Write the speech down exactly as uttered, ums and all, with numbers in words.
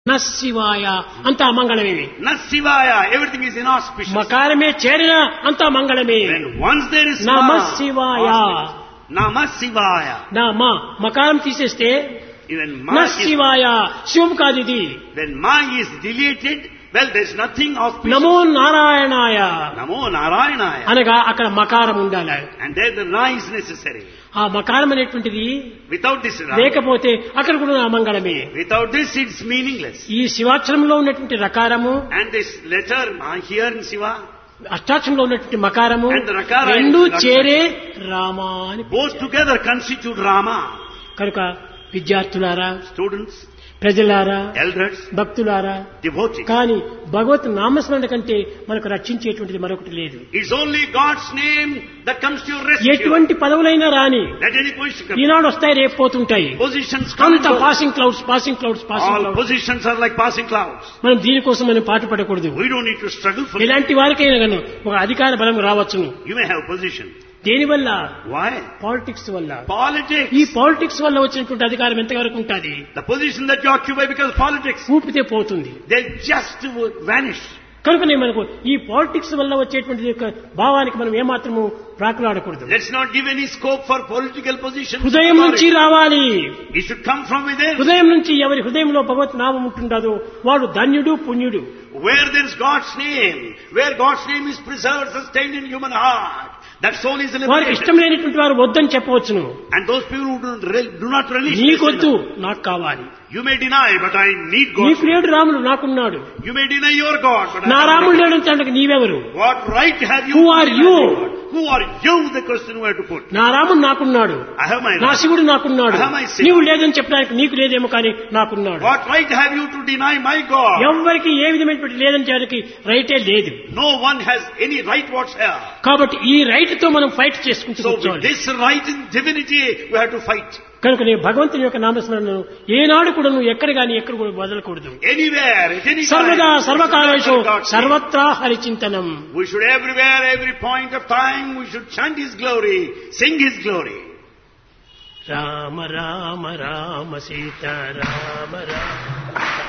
నశివాయ అంతా మంగళమే. Nasivaya, everything is inauspicious. మకారమే చేరినా అంతా మంగళమే. When once there is నమః Ma, శివాయ. Namah Shivaya. నా మా మకారం తీసేస్తే Even Ma is, నశివాయ శివం కాదు ఇది. when Ma is deleted, well, there is nothing auspicious. నమో నారాయణాయ Namo Narayanaya. అనగా అక్కడ మకారం ఉండాలి. And there the Ra is necessary. ఆ మకారం అనేటువంటిది Without this Ra, లేకపోతే అక్కడ కూడా అమంగళమే. without this it's meaningless. ఈ శివాక్షరంలో ఉన్నటువంటి రకారము, And this letter Ma here in Shiva, అష్టాక్షరంలో ఉన్నటువంటి మకారము And the rakara రెండు is- చేరే రామా అని. both together constitute Rama. కనుక విద్యార్థులారా, Students, ప్రజలారా, elders, భక్తులారా, devotees. కానీ భగవత్ నామస్మరణ కంటే మనకు రక్షించేటువంటిది మరొకటి లేదు. It's only God's name that comes to your rescue. ఎటువంటి పదవులైనా రాని Let any position come. ఈనాడు వస్తాయి, రేపు పోతుంటాయి. Positions come and అంత go. Passing clouds passing clouds passing All clouds. positions are like passing clouds. మనం దీనికోసం మనం పాటు పడకూడదు. We don't need to struggle for it. ఇలాంటి వారికైనా గాను ఒక అధికార బలం రావచ్చును. You may have position. దేనివల్ల? Why? పాలిటిక్స్ వల్ల. Politics. ఈ పాలిటిక్స్ వల్ల వచ్చినటువంటి అధికారం ఎంతవరకు ఉంటుంది? The position that you occupy because of politics, ఊపితే పోతుంది. they just would vanish. కనుకనే మనకు ఈ పాలిటిక్స్ వల్ల వచ్చేటువంటి యొక్క భావానికి మనం ఏమాత్రము ప్రాకులాడకూడదు. Let's not give any scope for political positions. హృదయం నుంచి రావాలి. It should come from within. హృదయం నుంచి ఎవరి హృదయంలో భగవత్ నామం ఉంటుండదో వాడు ధన్యుడు పుణ్యుడు. Where there is God's name, where God's name is preserved, sustained in human heart, that soul is వారికి liberated. ఇష్టం లేనిటువంటి వారు వద్దని చెప్పవచ్చును. And those people who do not, re- do not relish this, నీకొద్దు, నాకు కావాలి. you may deny, but I need నీ God. ప్రియుడు రాముడు నాకున్నాడు. You may deny your God, but నా I రాముడు లేడంటే నీవెవరు? What right have you? Who to are deny you? your God? Who are you? The question we have to put. నా రాముడు నాకున్నాడు, I have my నా right. శివుడు నాకున్నాడు. I have my Shiva. నీవు లేదని చెప్పడానికి నీకు లేదేమో కానీ నాకున్నాడు. What right have you to deny my God? ఎవరికి ఏ విధమైనటువంటి లేదని చేయడానికి రైటే లేదు. No one has any right whatsoever. కాబట్టి ఈ రైట్ తో మనం ఫైట్ చేసుకుంటూ So with కూర్చోవాలి. this right in divinity, we have to fight. కనుక నేను భగవంతుని యొక్క నామస్మరణను ఏనాడు కూడా నువ్వు ఎక్కడ గాని ఎక్కడ కూడా వదలకూడదు. Anywhere, at any సర్వదా time. సర్వకాలేషు God's name. సర్వత్రా హరిచింతనం. We should everywhere, every point of time, we should chant His glory, sing His glory. Rama Rama Rama Sita Rama Rama